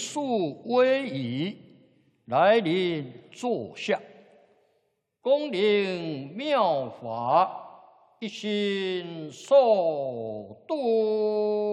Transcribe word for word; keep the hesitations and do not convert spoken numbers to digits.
肃威仪，来临坐下，恭领妙法，一心受度。